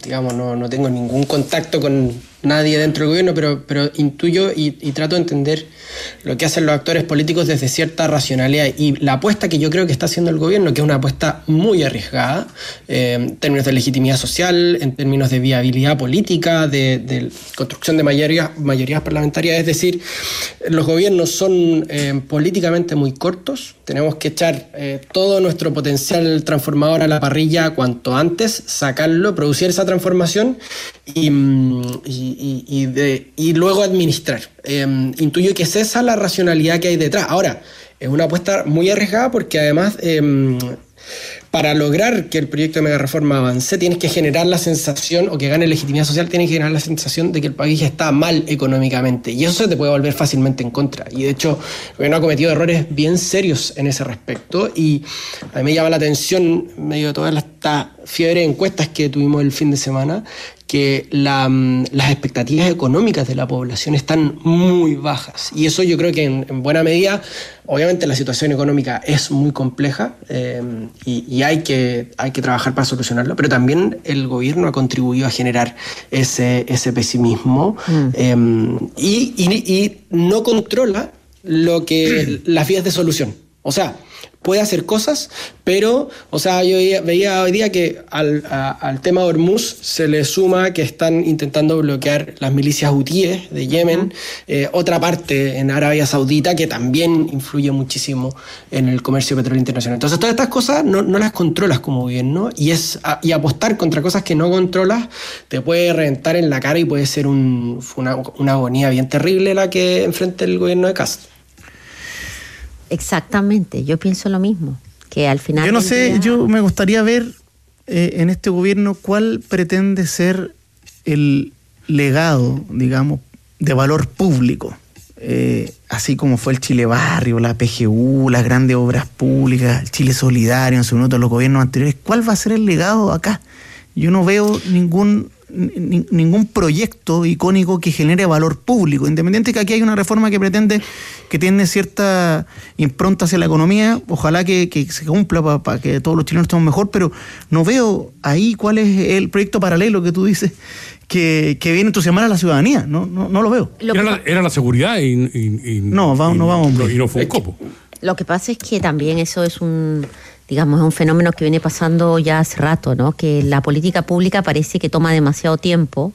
digamos, no tengo ningún contacto con nadie dentro del gobierno, pero intuyo y trato de entender lo que hacen los actores políticos desde cierta racionalidad. Y la apuesta que yo creo que está haciendo el gobierno, que es una apuesta muy arriesgada, en términos de legitimidad social, en términos de viabilidad política, de construcción de mayorías parlamentarias, es decir, los gobiernos son políticamente muy cortos, tenemos que echar todo nuestro potencial transformador a la parrilla cuanto antes, sacarlo, producir esa transformación y luego administrar. Intuyo que es esa la racionalidad que hay detrás. Ahora, es una apuesta muy arriesgada porque además para lograr que el proyecto de megareforma avance tienes que generar la sensación, o que gane legitimidad social, tienes que generar la sensación de que el país está mal económicamente, y eso se te puede volver fácilmente en contra, y de hecho el gobierno ha cometido errores bien serios en ese respecto, y a mí me llama la atención, en medio de todas estas fiebres encuestas que tuvimos el fin de semana, que las expectativas económicas de la población están muy bajas, y eso yo creo que en buena medida, obviamente la situación económica es muy compleja, y hay que trabajar para solucionarlo, pero también el gobierno ha contribuido a generar ese pesimismo y no controla las vías de solución. O sea, puede hacer cosas, pero, o sea, yo veía hoy día que al tema Hormuz se le suma que están intentando bloquear las milicias hutíes de Yemen, otra parte en Arabia Saudita que también influye muchísimo en el comercio de petróleo internacional. Entonces, todas estas cosas no las controlas como gobierno, y apostar contra cosas que no controlas te puede reventar en la cara, y puede ser una agonía bien terrible la que enfrenta el gobierno de Kast. Exactamente, yo pienso lo mismo, que al final... Yo no sé, yo me gustaría ver en este gobierno cuál pretende ser el legado, digamos, de valor público, así como fue el Chile Barrio, la PGU, las grandes obras públicas, el Chile Solidario en su minuto, los gobiernos anteriores. ¿Cuál va a ser el legado acá? Yo no veo ningún proyecto icónico que genere valor público, independiente que aquí hay una reforma que tiene cierta impronta hacia la economía, ojalá que se cumpla para que todos los chilenos estemos mejor, pero no veo ahí cuál es el proyecto paralelo que tú dices que viene a entusiasmar a la ciudadanía, no lo veo. Era la seguridad y no fue un copo. Lo que pasa es que también eso es un fenómeno que viene pasando ya hace rato, ¿no? Que la política pública parece que toma demasiado tiempo.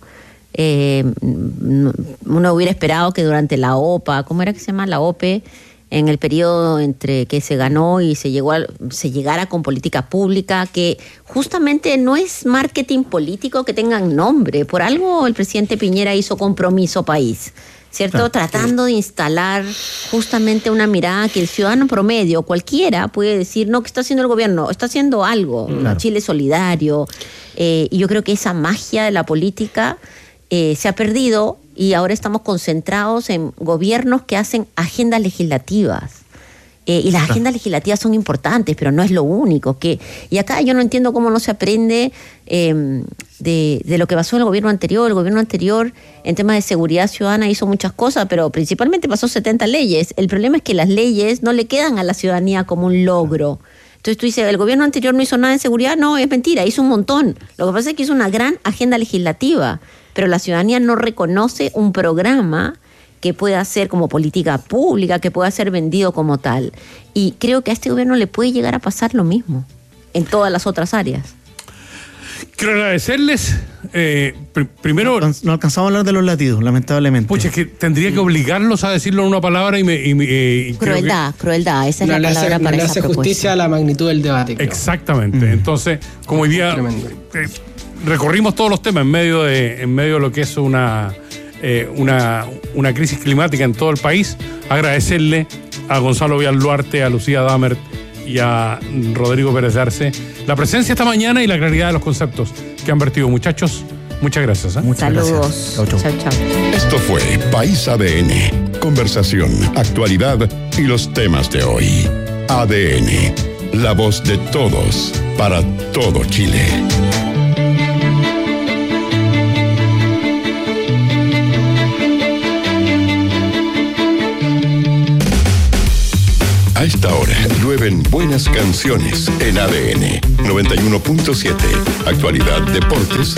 Uno hubiera esperado que durante la OPA, ¿cómo era que se llama? La OPE, en el periodo entre que se ganó y se llegara con política pública, que justamente no es marketing político que tengan nombre. Por algo el presidente Piñera hizo Compromiso País, ¿cierto? Claro. Tratando de instalar justamente una mirada que el ciudadano promedio, cualquiera, puede decir, no, ¿qué está haciendo el gobierno? Está haciendo algo, claro. Chile Solidario, y yo creo que esa magia de la política se ha perdido, y ahora estamos concentrados en gobiernos que hacen agendas legislativas. Y las agendas legislativas son importantes, pero no es lo único. Y acá yo no entiendo cómo no se aprende de lo que pasó en el gobierno anterior. El gobierno anterior, en temas de seguridad ciudadana, hizo muchas cosas, pero principalmente pasó 70 leyes. El problema es que las leyes no le quedan a la ciudadanía como un logro. Entonces tú dices, ¿el gobierno anterior no hizo nada en seguridad? No, es mentira, hizo un montón. Lo que pasa es que hizo una gran agenda legislativa, pero la ciudadanía no reconoce un programa que pueda ser como política pública, que pueda ser vendido como tal. Y creo que a este gobierno le puede llegar a pasar lo mismo en todas las otras áreas. Quiero agradecerles. Primero... No alcanzamos a hablar de los latidos, lamentablemente. Pucha, es que tendría que obligarlos a decirlo en una palabra y crueldad, esa es la palabra para esa propuesta. No le hace justicia a la magnitud del debate. Creo. Exactamente. Entonces, como hoy día recorrimos todos los temas en medio de lo que es una crisis climática en todo el país, agradecerle a Gonzalo Villalduarte, a Lucía Dammert y a Rodrigo Pérez de Arce la presencia esta mañana y la claridad de los conceptos que han vertido. Muchachos, muchas gracias. Muchas Saludos. Gracias. Chau. Esto fue País ADN. Conversación, actualidad y los temas de hoy. ADN, la voz de todos, para todo Chile. A esta hora llueven buenas canciones en ADN 91.7. Actualidad, deportes